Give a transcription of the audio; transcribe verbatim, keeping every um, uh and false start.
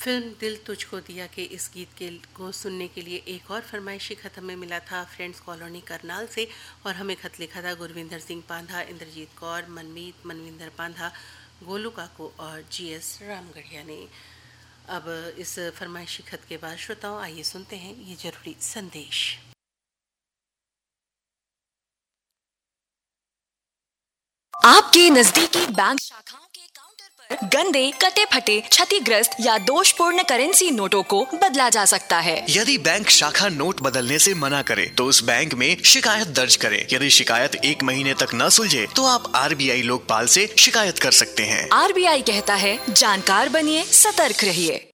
Film दिल तुझको दिया के इस गीत के को सुनने के लिए एक और फरमाइशी खत हमें मिला था फ्रेंड्स कॉलोनी करनाल से, और हमें खत लिखा था गुरविंदर सिंह पांधा, इंद्रजीत कौर, मनमीत मनविंदर पांधा, गोलू काकू और जी एस रामगढ़िया ने। अब इस फरमाइशी खत के बाद श्रोताओं आइए सुनते हैं ये जरूरी संदेश। आपके नजदीकी बैंक शाखाओं के काउंटर पर गंदे, कटे फटे, क्षतिग्रस्त या दोषपूर्ण करेंसी नोटों को बदला जा सकता है। यदि बैंक शाखा नोट बदलने से मना करे तो उस बैंक में शिकायत दर्ज करें। यदि शिकायत एक महीने तक न सुलझे तो आप आर बी आई लोकपाल से शिकायत कर सकते हैं। आर बी आई कहता है, जानकार बनिए, सतर्क रहिए।